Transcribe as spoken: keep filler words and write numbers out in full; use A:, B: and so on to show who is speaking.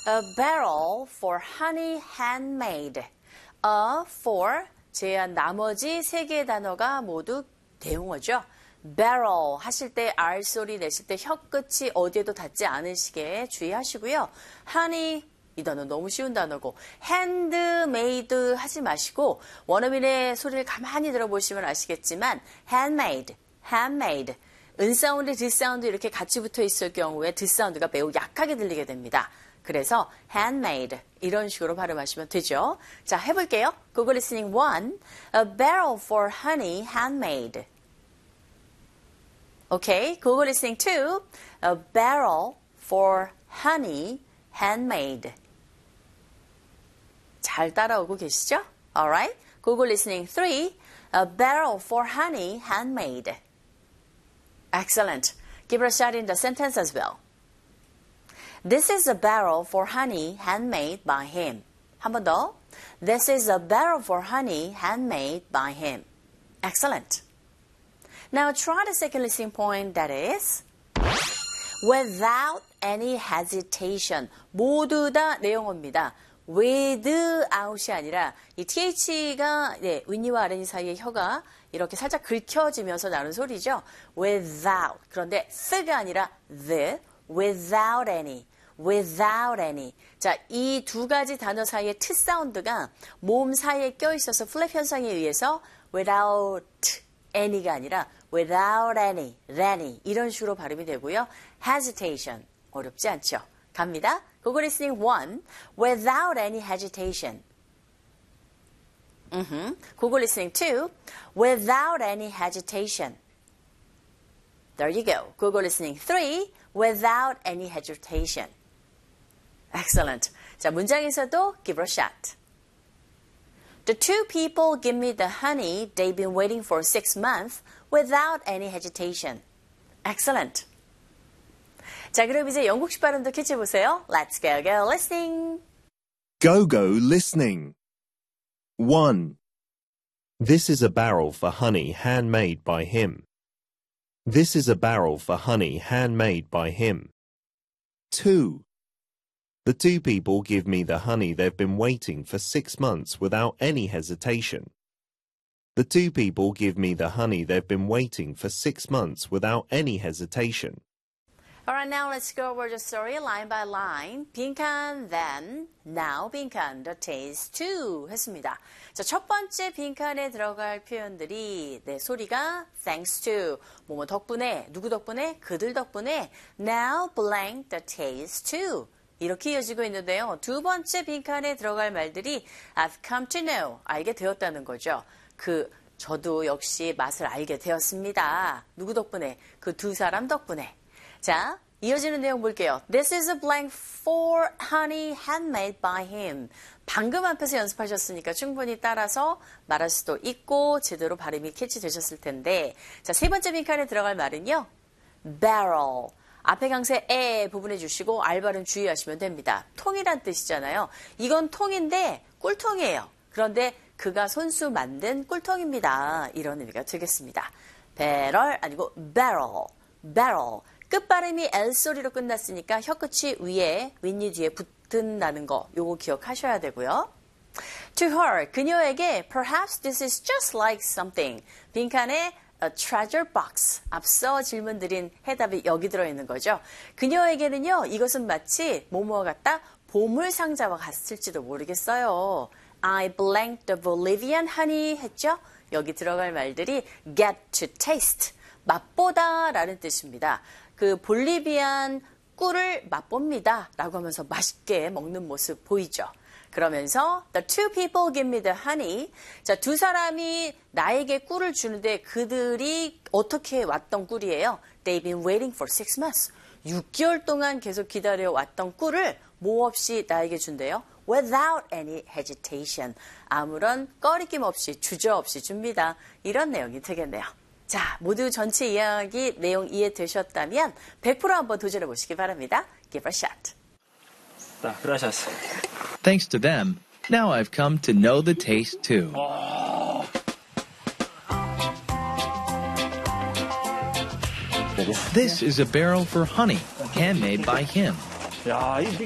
A: A barrel for honey handmade. A for 제한 나머지 세 개의 단어가 모두 대용어죠. barrel 하실 때 R 소리 내실 때 혀 끝이 어디에도 닿지 않으시게 주의하시고요. honey 이 단어 너무 쉬운 단어고 handmade 하지 마시고 원어민의 소리를 가만히 들어보시면 아시겠지만 handmade, handmade 은사운드, 드사운드 이렇게 같이 붙어 있을 경우에 드사운드가 매우 약하게 들리게 됩니다. 그래서 handmade 이런 식으로 발음하시면 되죠. 자, 해볼게요. Google Listening one. A barrel for honey handmade. Okay. Google Listening two. A barrel for honey handmade. 잘 따라오고 계시죠? Alright. Google Listening three. A barrel for honey handmade. Excellent. Give it a shot in the sentence as well. This is a barrel for honey handmade by him. 한 번 더. This is a barrel for honey handmade by him. Excellent. Now try the second listening point, that is without any hesitation. 모두 다 내용어입니다. without이 아니라 이 th가 네, 윗니와 아랫니 사이의 혀가 이렇게 살짝 긁혀지면서 나는 소리죠. without. 그런데 th가 아니라 the, without any, without any. 자, 이 두 가지 단어 사이의 트 사운드가 모음 사이에 껴있어서 플랩 현상에 의해서 without any가 아니라 without any, any 이런 식으로 발음이 되고요. hesitation 어렵지 않죠. 갑니다. Google Listening one. Without any hesitation. Mm-hmm. Google Listening two. Without any hesitation. There you go. Google Listening three. Without any hesitation. Excellent. 자, 문장에서도 give it a shot. The two people give me the honey they've been waiting for six months without any hesitation. Excellent. 자, 그럼 이제 영국식 발음도 캐치해보세요. Let's go, go listening.
B: Go, go listening. one. This is a barrel for honey handmade by him. This is a barrel for honey handmade by him. two. The two people give me the honey they've been waiting for six months without any hesitation. The two people give me the honey they've been waiting for six months without any hesitation.
A: Alright, now let's go over the story line by line. 빈칸, then, now, 빈칸, the taste too 했습니다. 자, 첫 번째 빈칸에 들어갈 표현들이 네, 소리가 thanks to, 뭐뭐 덕분에, 누구 덕분에, 그들 덕분에 now blank the taste too 이렇게 이어지고 있는데요. 두 번째 빈칸에 들어갈 말들이 I've come to know, 알게 되었다는 거죠. 그 저도 역시 맛을 알게 되었습니다. 누구 덕분에? 그 두 사람 덕분에. 자, 이어지는 내용 볼게요. This is a blank for honey handmade by him. 방금 앞에서 연습하셨으니까 충분히 따라서 말할 수도 있고 제대로 발음이 캐치되셨을 텐데 자, 세 번째 빈칸에 들어갈 말은요. barrel. 앞에 강세 에 부분해 주시고 알 발음 주의하시면 됩니다. 통이란 뜻이잖아요. 이건 통인데 꿀통이에요. 그런데 그가 손수 만든 꿀통입니다. 이런 의미가 되겠습니다. barrel 아니고 barrel. barrel. 끝발음이 L 소리로 끝났으니까 혀끝이 위에, 윗니 뒤에 붙는다는 거 요거 기억하셔야 되고요. To her, 그녀에게 perhaps this is just like something. 빈칸에 a treasure box. 앞서 질문 드린 해답이 여기 들어있는 거죠. 그녀에게는요. 이것은 마치 뭐뭐와 같다? 보물 상자와 같을지도 모르겠어요. I blanked the Bolivian honey 했죠? 여기 들어갈 말들이 get to taste. 맛보다 라는 뜻입니다. 그 볼리비안 꿀을 맛봅니다 라고 하면서 맛있게 먹는 모습 보이죠. 그러면서 the two people give me the honey. 자, 두 사람이 나에게 꿀을 주는데 그들이 어떻게 왔던 꿀이에요? They've been waiting for six months. 육 개월 동안 계속 기다려왔던 꿀을 뭐 없이 나에게 준대요? Without any hesitation. 아무런 꺼리낌 없이 주저없이 줍니다. 이런 내용이 되겠네요. 자, 모두 전체 이야기 내용 이해되셨다면 백 퍼센트 한번 도전해 보시기 바랍니다. Give a shot.
C: 자, gracias.
D: Thanks to them, now I've come to know the taste too. This is a barrel for honey, handmade by him.
C: 야, 이